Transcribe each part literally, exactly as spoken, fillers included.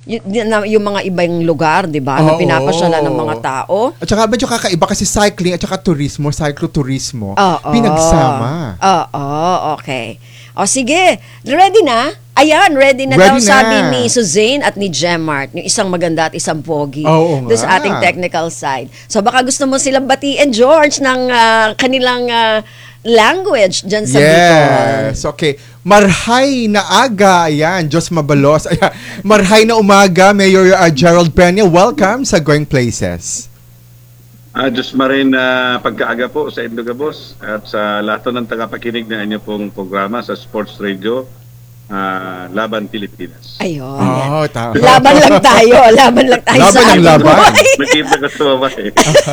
y- na- yung mga ibang lugar, di ba? Na Oo. pinapasyalan ng mga tao. At saka medyo kakaiba kasi cycling at saka turismo, cycloturismo, Oo. pinagsama. Oo, okay. O sige, ready na? Ayan, ready na daw Ready na. sabi ni Suzanne at ni Jemmart, yung isang maganda at isang pogi. Oo Doon sa nga. ating technical side. So baka gusto mo silang batiin, George, ng ah, kanilang ah, language dyan sa Bicol. Yes, okay. Marhay na aga, ayan, Diyos mabalos. Ayan. Marhay na umaga, Mayor uh, Gerald Peña, welcome sa Going Places. Ah, Diyos marin na pagkaaga po sa Indoga Boss at sa lahat ng tagapakinig na inyo pong programa sa Sports Radio, ah, Laban Pilipinas. Ayun. Oh, tama. Laban lang tayo. Laban lang tayo Laban sa ang ating laban. buhay. Nakita ko sa baba eh.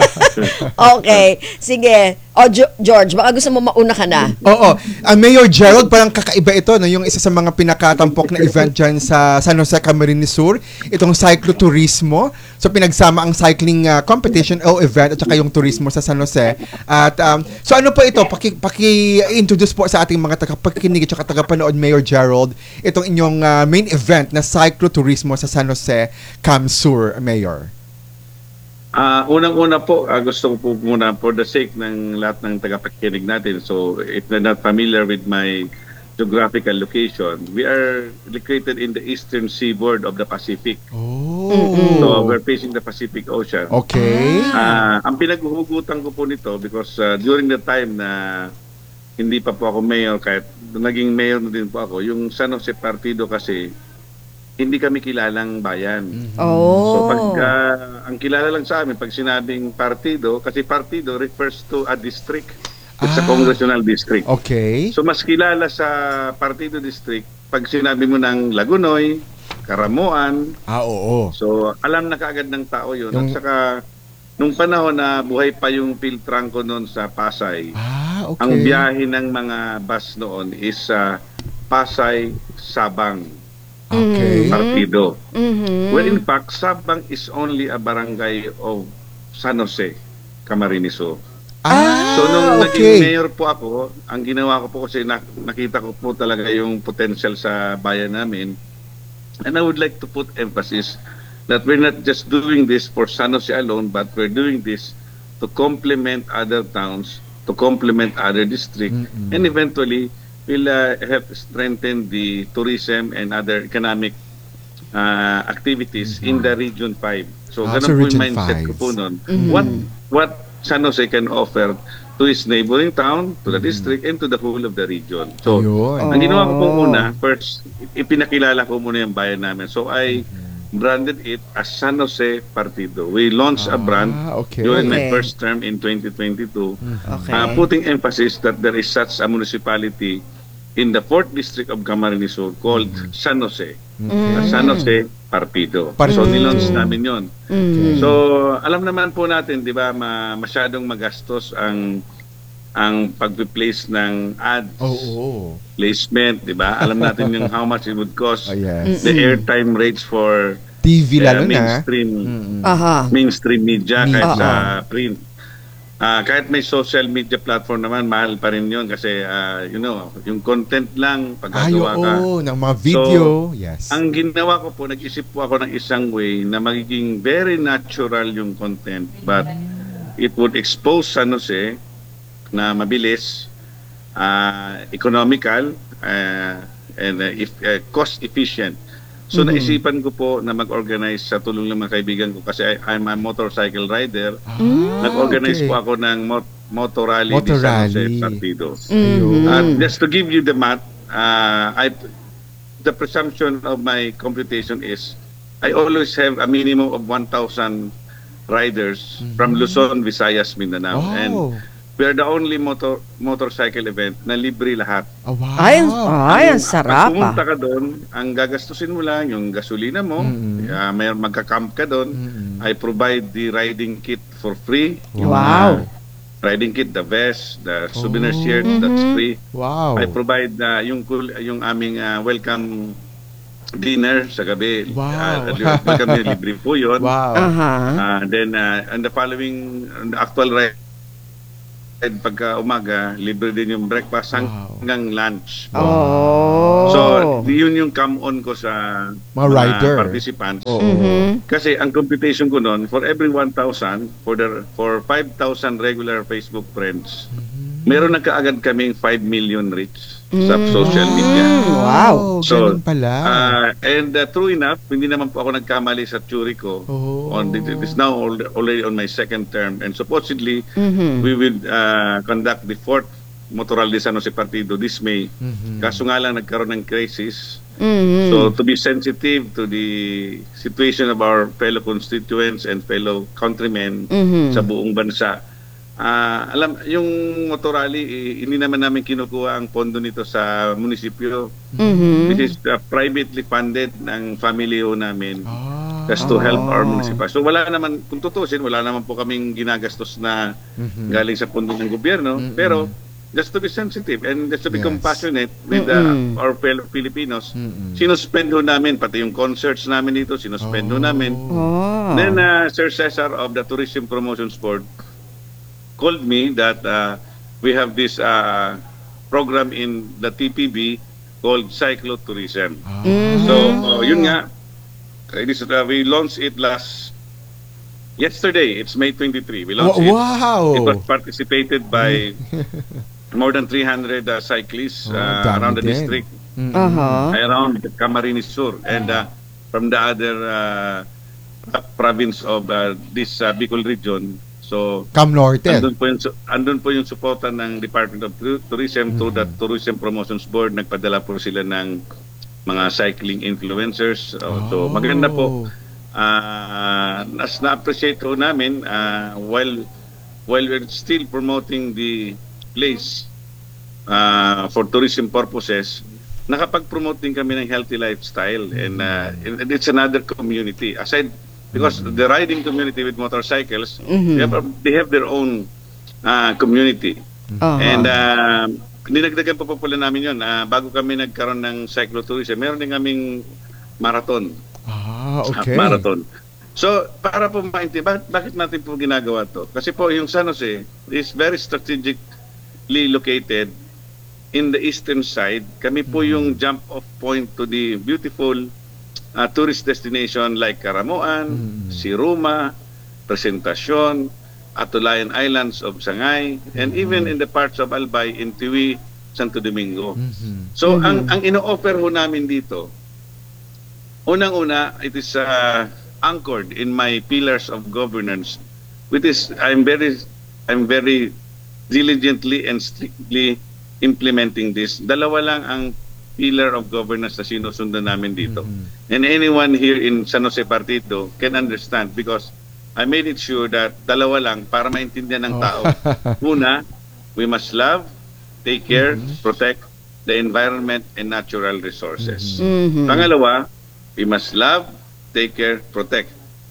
Okay. Sige. O, Jo- George, baka gusto mo mauna ka na. Oo. Uh, Mayor Gerald, parang kakaiba ito, no? Yung isa sa mga pinakatampok na event dyan sa San Jose, Camarines Sur, itong cycloturismo. So, pinagsama ang cycling uh, competition o event at saka yung turismo sa San Jose. At, um, so ano po ito? Paki, paki-introduce po sa ating mga tagapakinig at saka tagapanood, Mayor Gerald, itong inyong uh, main event na cycloturismo sa San Jose, Cam Sur, Mayor. Ah, unang-una po, ah, gusto ko po muna for the sake ng lahat ng tagapakinig natin. So, if they're not familiar with my geographical location, we are located in the eastern seaboard of the Pacific. Oh. So, we're facing the Pacific Ocean. Okay. Ah, ang pinaghuhugutan ko po nito because uh, during the time na hindi pa po ako mayor, kahit naging mayor na din po ako, yung San Jose Partido kasi hindi kami kilalang bayan. Oh. So pag uh, ang kilala lang sa amin pag sinabing partido, kasi partido refers to a district. It's a Ah. congressional district. Okay. So mas kilala sa partido district pag sinabi mo ng Lagunoy, Karamuan. Ah, oo. So alam na kaagad ng tao 'yun. Yung- At saka nung panahon na buhay pa yung Piltrangco noon sa Pasay, Ah, okay. ang biyahe ng mga bus noon is sa Pasay, Sabang. Okay. Partido. Mhm. Well, in fact, Sabang is only a barangay of San Jose, Camarines Sur. Ah, So, nung okay. naging mayor po ako, ang ginawa ko po kasi nak- nakita ko po talaga yung potential sa bayan namin. And I would like to put emphasis that we're not just doing this for San Jose alone, but we're doing this to complement other towns, to complement other districts, Mm-mm. and eventually will uh, help strengthen the tourism and other economic uh, activities in the Region five. So, Ah, ganun so po yung Region mindset five. ko po nun. What, what San Jose can offer to his neighboring town, to the district, and to the whole of the region. So, Ayun. ang ginawa ko po Oh. muna, first, ipinakilala ko muna yung bayan namin. So, I branded it as San Jose Partido. We launched a brand Ah, okay. during my Okay. first term in twenty twenty-two, Okay. uh, putting emphasis that there is such a municipality in the fourth district of Camarines Sur called San Jose. Uh, San Jose Partido. Partido. So, nilaunch namin yon. Mm. So, alam naman po natin, di ba, ma- masyadong magastos ang ang pag-place ng ads, Oo. placement, di ba? Alam natin yung how much it would cost. Oh, yes. The airtime rates for T V uh, lalo na. mainstream Mm-mm. Aha. mainstream media Media. kahit sa Oo. print. Ah, kahit may social media platform naman, mahal pa rin yun kasi, ah, you know, yung content lang, Ay, pagkagawa ka. oo. Ng mga video. yes. Ang ginawa ko po, nag-isip po ako ng isang way na magiging very natural yung content, but it would expose San Jose na mabilis, ah, economical, ah, and ah, if, ah, cost efficient. So naisipan ko po na mag-organize sa tulong ng mga kaibigan ko kasi I, I'm a motorcycle rider. Ah, Nag-organize okay. po ako ng mot- motor rally Motor di San Jose rally. Partido. Ayun. At just to give you the math, uh, I, the presumption of my computation is I always have a minimum of one thousand riders from Luzon, Visayas, Mindanao. Wow. And we are the only motor motorcycle event na libre lahat. Oh, wow. Ay, ay, ang Pag sarap pumunta ah. ka doon, ang gagastusin mo lang yung gasolina mo, Mm-mm. uh, may magka-camp ka doon. Mm-mm. I provide the riding kit for free. Wow. Uh, riding kit, the vest, the souvenir Oh. shirt, that's free. Wow. I provide uh, yung kul- yung aming uh, welcome dinner sa gabi. Wow. Uh, welcome dinner, libre po yun. Wow. Aha. Uh, then, uh, and the following, and the actual ride pagka umaga, libre din yung breakfast Wow. hanggang lunch. Oh. So, yun yung come-on ko sa Mga rider. participants. Mhm. Kasi ang computation ko noon, for every one thousand, for the for five thousand regular Facebook friends, meron na kaagad kaming five million reach sa social media. Wow. So, ganun pala. Uh, and uh, true enough, hindi naman po ako nagkamali sa theory ko. Oh. On, it is now al- already on my second term. And supposedly, Mhm. we will uh, conduct the fourth Motoral de San Jose Partido this May. Mhm. Kaso nga lang nagkaroon ng crisis. Mhm. So to be sensitive to the situation of our fellow constituents and fellow countrymen Mhm. sa buong bansa, ah, alam, yung motorali, eh, hindi naman namin kinukuha ang pondo nito sa munisipyo. Mhm. This is uh, privately funded ng family ho namin Ah. just to help our Oh. municipal. So wala naman, kung tutusin, wala naman po kaming ginagastos na Mhm. galing sa pondo ng gobyerno. Mm-mm. Pero just to be sensitive and just to be Yes. compassionate with uh, Mm-mm. our fellow Filipinos, Mm-mm. sinuspend ho namin, pati yung concerts namin dito, sinuspend ho Oh. namin. Oh. Then uh, Sir Cesar of the Tourism Promotions Board called me that uh, we have this uh, program in the T P B called Cyclotourism. Ah. Mhm. So, uh, yun nga, it is, uh, we launched it last yesterday. It's May twenty-third. We launched Wa- it. Wow. It was participated by more than three hundred uh, cyclists Oh, uh, dami around the din. district, Mm-mm. Aha. around Camarines Sur, and uh, from the other uh, province of uh, this uh, Bicol region. So, Cam Norte. andun po yung, su- andun po yung suporta ng Department of Tu- Tourism to the Tourism Promotions Board. Nagpadala po sila ng mga cycling influencers. Uh, So, maganda po. Uh, as na-appreciate po namin, uh, while while we're still promoting the place uh, for tourism purposes, nakapag-promote din kami ng healthy lifestyle, and, uh, and it's another community. Aside, because the riding community with motorcycles, Mhm. they, have, they have their own uh, community. Aha. And uh, dinagdagan pa po pala namin yun. Uh, bago kami nagkaroon ng cyclotourism, meron din kaming marathon. Ah, okay. Half marathon. So, para po maintindihan, bakit, bakit natin po ginagawa to? Kasi po yung San Jose is very strategically located in the eastern side. Kami po yung jump off point to the beautiful uh, tourist destination like Caramoan, Mm. Siruma, Presentacion, Atulayan Islands of Sangay, and even in the parts of Albay, in Tiwi, Santo Domingo. Mhm. So, ang ang ino-offer ho namin dito, unang-una, it is uh, anchored in my pillars of governance, which is I'm very I'm very diligently and strictly implementing this. Dalawa lang ang pillar of governance na sinusundan namin dito. Mhm. And anyone here in San Jose Partido can understand because I made it sure that dalawa lang para maintindihan ng tao. Una, we must love, take care, protect the environment and natural resources. Mhm. Pangalawa, we must love, take care, protect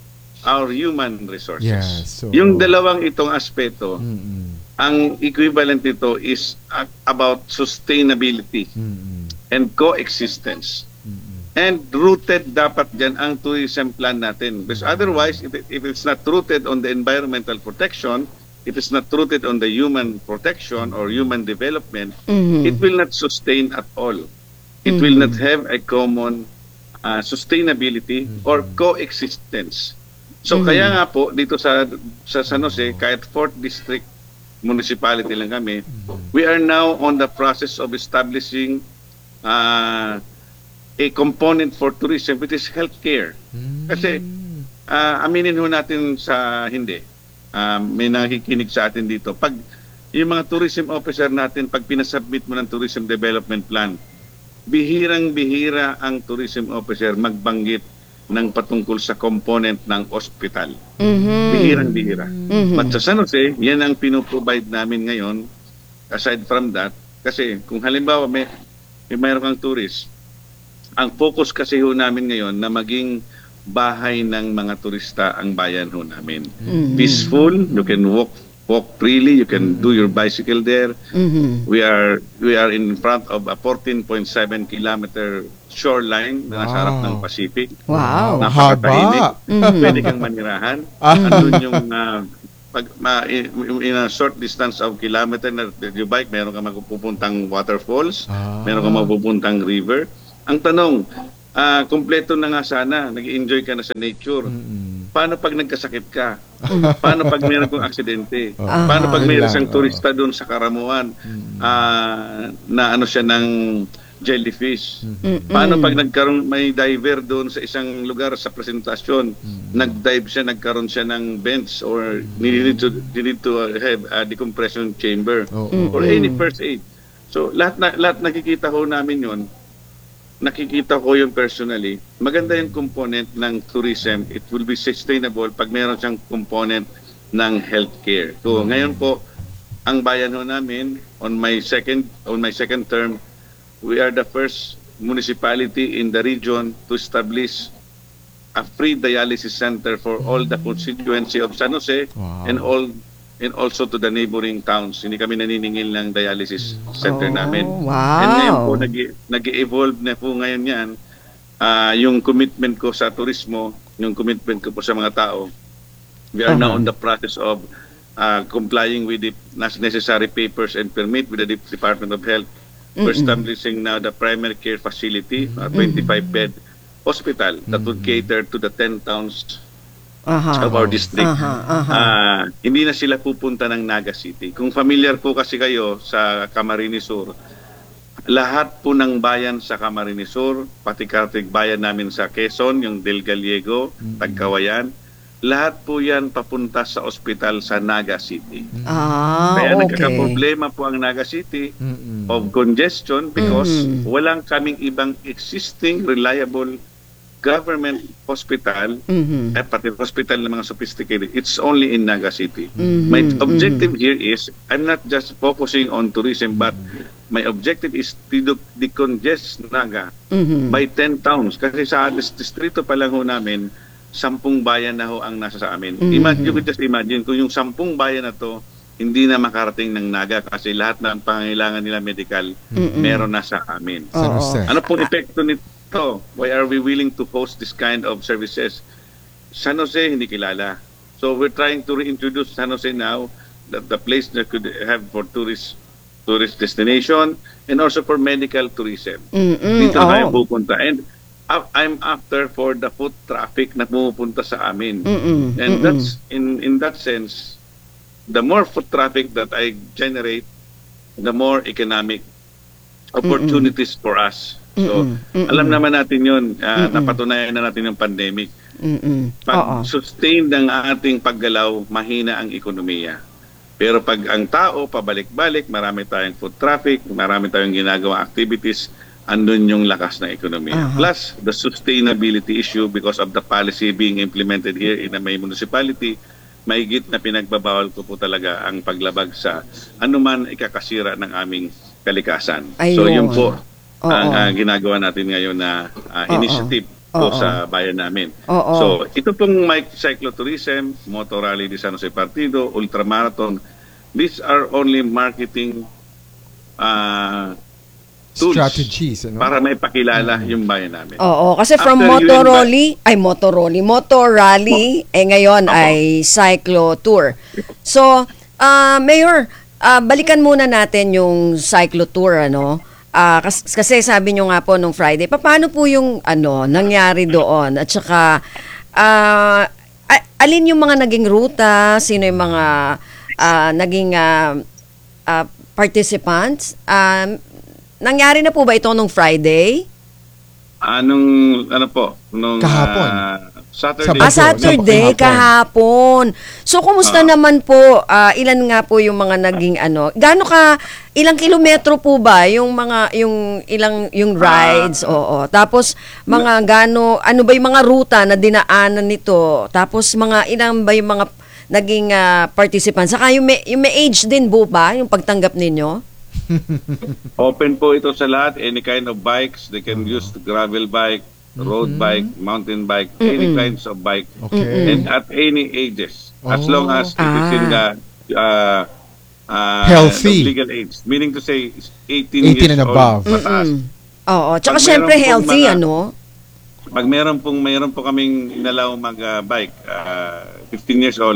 our human resources. Yes, so- Yung dalawang itong aspeto, Mm-mm. ang equivalent nito is uh, about sustainability Mm-mm. and coexistence. Mm-mm. And rooted dapat dyan ang tourism plan natin. Because otherwise, if, it, if it's not rooted on the environmental protection, if it's not rooted on the human protection or human development, Mhm. it will not sustain at all. It will not have a common uh, sustainability or coexistence. So kaya nga po dito sa sa San Jose, kahit fourth district municipality lang kami, we are now on the process of establishing uh, a component for tourism which is healthcare. Kasi uh, aminin ho natin sa hindi. Uh, may nakikinig sa atin dito. Pag yung mga tourism officer natin, pag pinasubmit mo ng tourism development plan, bihirang-bihira ang tourism officer magbanggit ng patungkol sa component ng ospital. Mhm. Bihirang-bihira. Mhm. But sa San Jose, yan ang pinoprovide namin ngayon. Aside from that, kasi kung halimbawa may, may mayroon kang tourist, ang focus kasi ho namin ngayon na maging bahay ng mga turista ang bayan ho namin. Mhm. Peaceful, you can walk walk freely, you can do your bicycle there. Mhm. We are we are in front of a fourteen point seven kilometer shoreline na nasa harap ng Wow. Pacific. Wow. Napakatahimik. Haba. Mhm. Pwede kang manirahan. Ah. Andun yung uh, pag ma, in, in a short distance of kilometer na you bike, meron ka mapupuntang waterfalls, Ah. meron ka mapupuntang river. Ang tanong, ah, kumpleto na nga sana, nag-enjoy ka na sa nature. Mm-mm. Paano pag nagkasakit ka? Paano pag mayroon kong aksidente? Ah. Paano pag mayroon Yun siyang lang, turista doon sa Karamuan ah, na ano siya ng jellyfish? Paano pag nagkaroon may diver doon sa isang lugar sa presentasyon, nag-dive siya, nagkaroon siya ng bench or need to need to have a decompression chamber Oo. or any first aid. So lahat na lahat nakikita ko namin 'yon. Nakikita ko yung personally. Maganda yung component ng tourism. It will be sustainable pag meron siyang component ng healthcare. So ngayon po ang bayan ho namin on my second on my second term, we are the first municipality in the region to establish a free dialysis center for all the constituency of San Jose Wow. and all and also to the neighboring towns. Hindi kami naniningil ng dialysis center Oh, namin. wow. And ngayon po, nag- nag-evolve na po ngayon yan. Ah, yung commitment ko sa turismo, yung commitment ko po sa mga tao, we are now Uh-huh. on the process of uh, complying with the necessary papers and permit with the De- Department of Health. We're establishing now the primary care facility, a twenty-five bed hospital that would cater to the ten towns Aha. of our district. Aha, aha. Ah, hindi na sila pupunta ng Naga City. Kung familiar po kasi kayo sa Camarines Sur, lahat po ng bayan sa Camarines Sur, pati katig bayan namin sa Quezon, yung Del Gallego, Tagkawayan, lahat po yan papunta sa ospital sa Naga City. Ah, Kaya okay. nagkakaproblema po ang Naga City Mm-mm. of congestion because Mm. walang kaming ibang existing reliable government hospital, Mhm. eh, pati hospital ng mga sophisticated, it's only in Naga City. Mhm, My objective here is, I'm not just focusing on tourism, but my objective is to de- decongest Naga Mhm. by ten towns. Kasi sa dis- distrito pa lang ho namin, sampung bayan na ho ang nasa sa amin. Imagine, you could just imagine, kung yung sampung bayan na to, hindi na makarating ng Naga kasi lahat ng pangangailangan nila medical, meron na sa amin. San Oo. Jose. Ano pong epekto nito? Why are we willing to host this kind of services? San Jose, hindi kilala. So we're trying to reintroduce San Jose now, that the place that could have for tourist tourist destination and also for medical tourism. Mm-mm. Dito na tayo Oo. pupunta. And uh, I'm after for the foot traffic na pumupunta sa amin. Mm-mm. And Mm-mm. that's, in, in that sense, the more foot traffic that I generate, the more economic opportunities for us. So, Mm-mm. Mm-mm. alam naman natin yun, uh, napatunayan na natin yung pandemic. Mm-mm. Oo. Pag sustain ng ating paggalaw, mahina ang ekonomiya. Pero pag ang tao, pabalik-balik, marami tayong foot traffic, marami tayong ginagawa activities, andun yung lakas ng ekonomiya. Aha. Plus, the sustainability issue because of the policy being implemented here in a may municipality, mahigit na pinagbabawal ko po talaga ang paglabag sa anuman ikakasira ng aming kalikasan. So, Ayun. yun po Oo. ang ah, ginagawa natin ngayon na ah, Oo. initiative po Oo. sa bayan namin. Oo. So, ito pong Mike Cyclotourism, Motor Rally de San Jose Partido, Ultramarathon, these are only marketing uh, tools Strategies, ano? para may pakilala yung bayan namin. Oo, kasi from After you Motoroli, ay Motoroli, Motor Rally, eh ngayon Opo. ay Cyclo Tour. So, ah Mayor, ah, balikan muna natin yung Cyclo Tour, ano? Ah, kas- kasi sabi nyo nga po nung Friday, pa- paano po yung ano nangyari doon? At saka, ah, a- alin yung mga naging ruta? Sino yung mga ah, naging ah, ah, participants? Um, nangyari na po ba ito nung Friday? Anong, ano po? Nung, Kahapon. ah, Saturday. Sabado. Ah, Saturday, Kahapon. kahapon. So, kumusta Ah. naman po, ah, ilan nga po yung mga naging ano, gaano ka, ilang kilometro po ba yung mga, yung ilang, yung rides, oo. Tapos, mga gaano, ano ba yung mga ruta na dinaanan nito? Tapos, mga ilang ba yung mga naging ah, participants? Saka yung may, yung may age din po ba, yung pagtanggap ninyo? Open po ito sa lahat, any kind of bikes. They can use the gravel bike, road bike, mountain bike, any kinds of bike. Okay. And at any ages. As Oh. long as it is in the uh, uh, Healthy. legal age. Meaning to say, eighteen, eighteen years and above. old pataas. Oo. Tsaka Pag syempre meron pong healthy, mga- ano? Pag meron pong, meron po kaming inalaw mag-bike, uh, fifteen years old,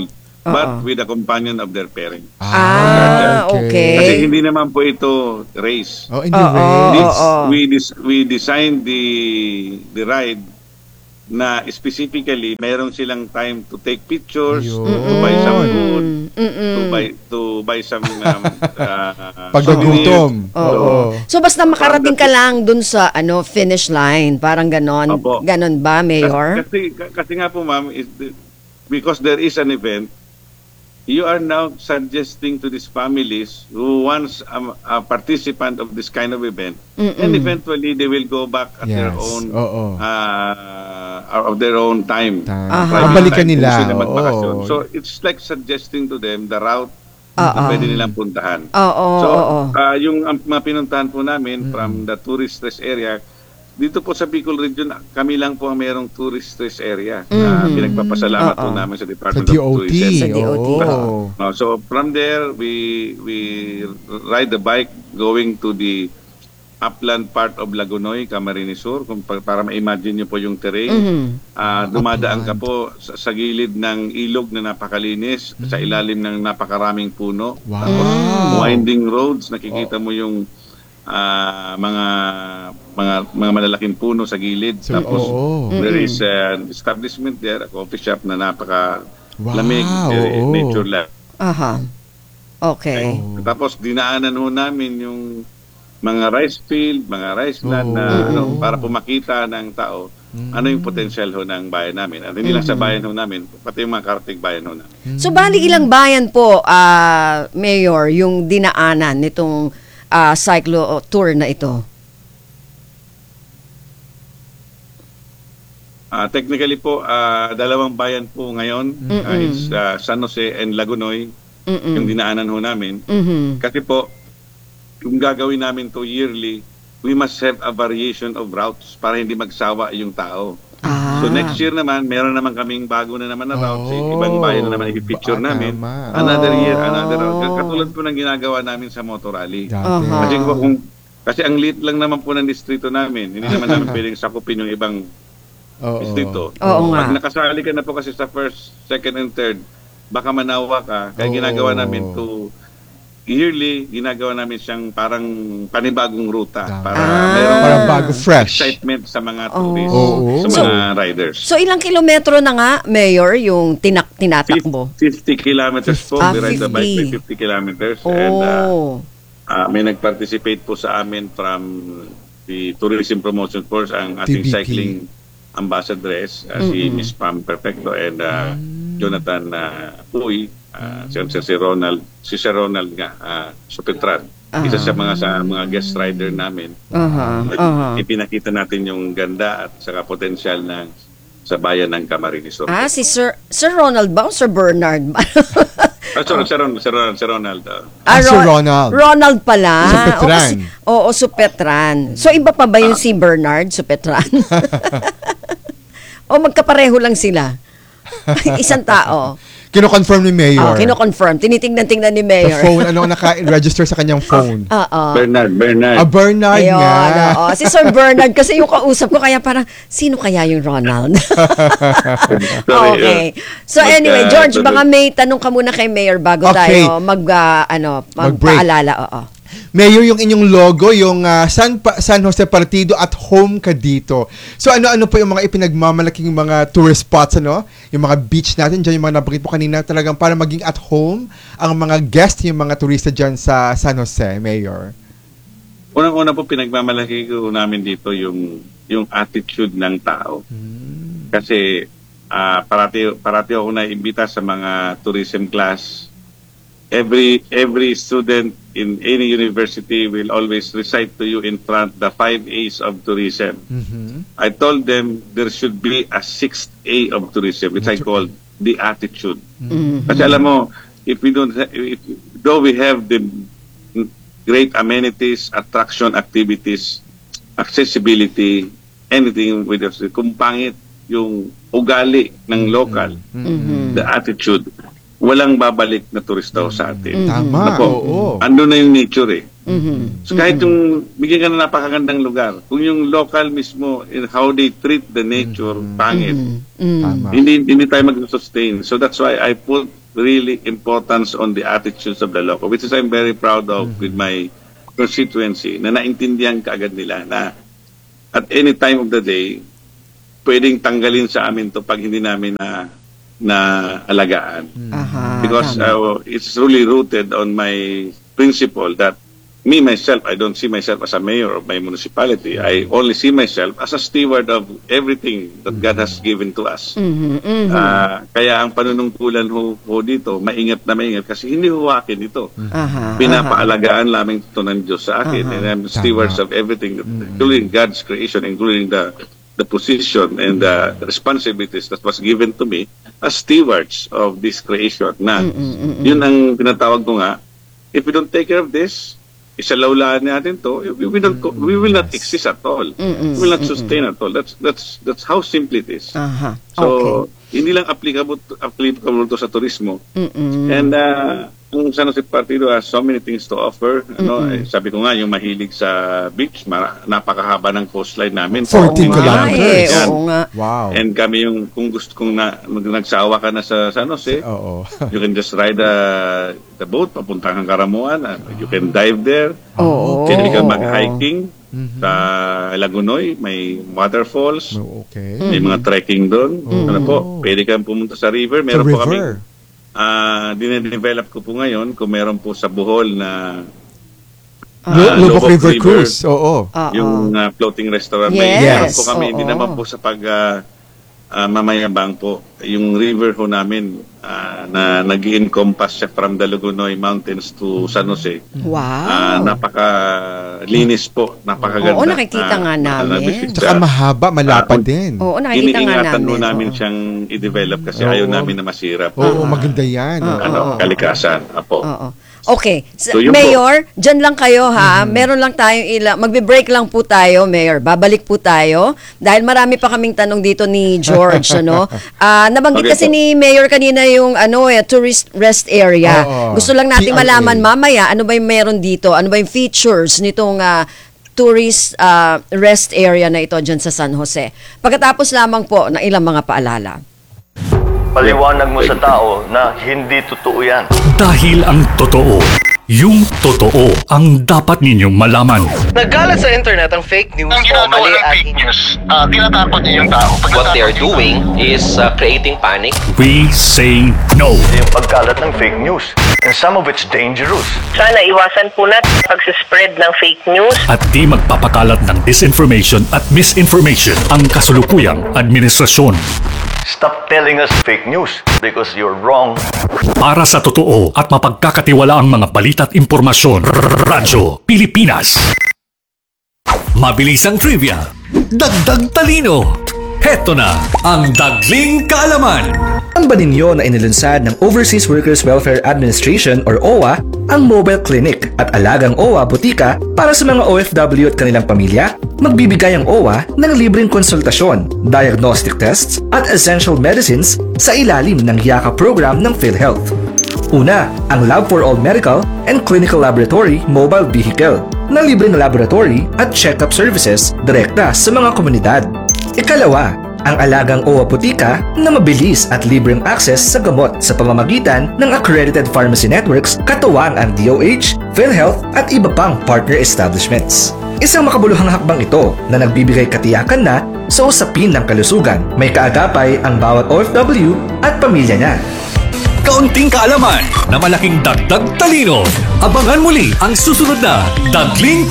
but with a companion of their parents. Ah, okay. Kasi hindi naman po ito race. Oh, Oo, anyway. This, oo. we dis- we designed the the ride na specifically mayroon silang time to take pictures, Ayun. to buy some food, Mm-mm. to buy to buy some um, uh, Paggugutom. souvenirs. Oo. So basta makarating ka lang dun sa ano finish line, parang ganon. Opo. Ganon ba, Mayor? Kasi, kasi nga po ma'am, is the- because there is an event, you are now suggesting to these families who once um, a participant of this kind of event, and eventually they will go back at their Yes. own Oo. uh, of their own time. Time. Aha. Private Babalikan time nila. kung sila magbakasyon. Oo. So it's like suggesting to them the route Oo. na pwede nilang puntahan. Oo, So, oo. ah, yung um, mga pinuntahan po namin from the tourist stress area, dito po sa Bicol Region, kami lang po ang mayroong tourist stress area. na pinagpapasalamat po Oo. namin sa Sa Department D of O T. Tourism. Sa D O T. Oo. No, so from there, we we ride the bike going to the upland part of Lagunoy, Camarines Sur, kung pa- para ma-imagine niyo po yung terrain. Mhm. Ah, dumadaan ka po sa, sa gilid ng ilog na napakalinis, sa ilalim ng napakaraming puno. Wow. Tapos winding roads, nakikita mo yung ah, mga mga mga malalaking puno sa gilid. So, Tapos oo. there is an establishment there, a coffee shop na napaka lamig, Wow, very oo. nature lab. Aha. Okay. Tapos dinaanan ho namin yung mga rice field, mga rice land na Oo. ano, para po makita ng tao ano yung potential ho ng bayan namin. At hindi lang sa bayan ho namin, pati yung mga karating bayan ho namin. So bali ilang bayan po, ah, Mayor, yung dinaanan nitong ah, cyclo tour na ito? Ah, technically po, ah, dalawang bayan po ngayon ah, is ah, San Jose and Lagunoy, yung dinaanan ho namin. Mhm. Kasi po, kung gagawin namin to yearly, we must have a variation of routes para hindi magsawa yung tao. Ah. So next year naman, meron naman kaming bago na naman na routes. Oh. Ibang bayan na naman i-picture Baka namin. tama. Another Oh. year, another route. Katulad po ng ginagawa namin sa motor rally. Dati. Aha. Kasi po kung kasi ang lit lang naman po ng distrito namin. Hindi naman namin pwedeng sakupin yung ibang Oo. distrito. Oo nga. Pag nakasali ka na po kasi sa first, second, and third, baka manawa ka. Kaya Oo. ginagawa namin to yearly, ginagawa namin siyang parang panibagong ruta Tama. para Ah. merong Parang bago, fresh. excitement sa mga Oo. tourists, Oo. sa mga riders. So ilang kilometro na nga, Mayor, yung tinak tinatakbo? fifty kilometers po. Ah, We ride the bike by fifty. fifty kilometers. And uh, Oh. uh, may nag-participate po sa amin from the Tourism Promotion Force, ang ating T B P. cycling ambassadress, uh, si Miss Pam Perfecto and uh, Jonathan uh, Puy, uh, si, si Ronald, si Sir Ronald nga, uh, Supetran. Isa sa mga sa mga guest rider namin. Aha. Nag- Aha. Ipinakita natin yung ganda at saka potensyal ng sa bayan ng Camarines Sur. Ah, si Sir Sir Ronald ba o Sir Bernard ba? Ah, sorry, Sir Ronald, Sir Ronald, Sir Ronald. uh, Ah, Sir Ron- Ronald. Ronald pala. Supetran. O, kasi- Oo, Supetran. So iba pa ba yung si Bernard Supetran? O magkapareho lang sila? Isang tao. Kino-confirm ni Mayor. Oh, kino-confirm. Tinitingnan-tingnan ni Sa Mayor. phone, ano ang naka-register sa kanyang phone? Oo. Bernard, Bernard. Ah, Bernard Ayun, nga. oo. Si Sir Bernard, kasi yung kausap ko, kaya parang, sino kaya yung Ronald? Sorry, Okay. uh, So mag- anyway, uh, George, tuloy. baka may tanong ka muna kay Mayor bago Okay. tayo mag, ah, ano, Mag-break. magpaalala. Oo. Mayor, yung inyong logo, yung ah, San, Pa- San Jose Partido at home ka dito. So ano-ano po yung mga ipinagmamalaking mga tourist spots, ano? Yung mga beach natin dyan, yung mga nabanggit po kanina, talagang para maging at home ang mga guest, yung mga turista dyan sa San Jose, Mayor. Unang-una po pinagmamalaki ko namin dito yung yung attitude ng tao. Kasi ah, parati parati ako naiimbita sa mga tourism class. Every every student in any university will always recite to you in front the five A's of tourism. Mhm. I told them there should be a sixth A of tourism, which I call the attitude. Kasi alam mo, if we don't, ha- if, though we have the great amenities, attraction activities, accessibility, anything with us, kung pangit yung ugali ng local, the attitude, walang babalik na turista ho sa atin. Tama, Nako, oo. ando na yung nature eh. Mhm. So kahit yung bigyan ka na napakagandang lugar, kung yung local mismo in how they treat the nature, pangit, Mm. Tama. hindi hindi tayo mag-sustain. So that's why I put really importance on the attitudes of the local, which is I'm very proud of with my constituency, na naintindihan kaagad nila na at any time of the day, pwedeng tanggalin sa amin to pag hindi namin na na alagaan. Aha. Because tama. uh, it's really rooted on my principle that me, myself, I don't see myself as a mayor of my municipality. I only see myself as a steward of everything that God has given to us. Mhm, mhm. Ah, kaya ang panunungkulan ho, ho dito, maingat na maingat kasi hindi huwakin ito. Aha. Pinapaalagaan lamang ito ng Diyos sa akin. Aha. And I'm stewards of everything, including God's creation, including the the position and the responsibilities that was given to me as stewards of this creation. Na, yun ang tinatawag ko nga, if we don't take care of this, isalawlaan natin to, we will not, we will not exist at all. We will not sustain at all. That's that's that's how simple it is. Aha. So, Okay. hindi lang applicable to, applicable to sa turismo. Mm-mm. And uh, ang San Jose Partido has so many things to offer. Ano, eh, sabi ko nga, yung mahilig sa beach, mara, napakahaba ng coastline namin. fourteen Oo nga kilometers. eh, Yan. Oo nga. Wow. And kami yung, kung gusto kong na, mag- nagsawa ka na sa San Jose, Oo. you can just ride the, the boat, papunta kang Karamuan, uh, you can dive there, Oo. pwede ka mag-hiking sa Lagunoy, may waterfalls, Okay. may mga trekking doon. Ano po, pwede kang pumunta sa river. Sa Meron po kami, river. ah dinedevelop ko po ngayon, kung meron po sa Bohol na Lu- ah, Lubok Lubok River River. Cruise. Oo. Oo. yung ah, floating restaurant. Yes. May meron po kami, hindi Oo. naman po sa pag ah, ah, mamayabang po. Yung river ho namin ah, na nag-encompass siya from the Lagunoy Mountains to San Jose. Ah, Wow. napaka-linis po, napakaganda. Oo, nakikita nga Ah, namin. nag-visit Tsaka siya. mahaba, malapad Ah, din. Oo, nakikita nga Iniingatan namin. mo namin Oo. siyang i-develop kasi Oo. ayaw namin na masira po. Oo, maganda yan. Oo. Ano, kalikasan. Apo. Oo. Okay. S- So, yun Mayor, dyan lang kayo ha. Meron lang tayong ilang, magbe-break lang po tayo, Mayor. Babalik po tayo. Dahil marami pa kaming tanong dito ni George, ano. Ah, nabanggit Okay kasi po. ni Mayor kanina yung ano eh, tourist rest area. Oo. Gusto lang natin T R A. malaman mamaya, ano ba yung meron dito? Ano ba yung features nitong ah, tourist ah, rest area na ito dyan sa San Jose? Pagkatapos lamang po ng ilang mga paalala. Paliwanag mo sa tao na hindi totoo yan. Dahil ang totoo, yung totoo ang dapat ninyong malaman. Nagkalat sa internet ang fake news Ang o ginagawa mali ng at fake news, ah, tinatakot niya yung tao. Pag What they are natakot yung doing is uh, creating panic. We say no. Yung pagkalat ng fake news. And some of it's dangerous. Sana iwasan po natin pag-spread ng fake news. At di magpapakalat ng disinformation at misinformation ang kasulukuyang administrasyon. Stop telling us fake news because you're wrong. Para sa totoo at mapagkakatiwalaang mga balita at impormasyon, Radyo Pilipinas. Mabilisang trivia, dagdag talino. Heto na ang Dagling Kaalaman. Ang ba ninyo na inilunsad ng Overseas Workers Welfare Administration or O W A ang mobile clinic at alagang O W A Butika para sa mga O F W at kanilang pamilya? Magbibigay ang O W A ng libreng konsultasyon, diagnostic tests at essential medicines sa ilalim ng YAKA program ng PhilHealth. Una, ang Lab for All Medical and Clinical Laboratory Mobile Vehicle na libreng laboratory at check-up services direkta sa mga komunidad. Ikalawa, ang alagang O W A Butika na mabilis at libreng access sa gamot sa pamamagitan ng accredited pharmacy networks katuwang ang D O H, PhilHealth at iba pang partner establishments. Isang makabuluhang hakbang ito na nagbibigay katiyakan na sa usapin ng kalusugan. May kaagapay ang bawat O F W at pamilya niya. Kaunting kaalaman na malaking dagdag talino. Abangan muli ang susunod na Dagling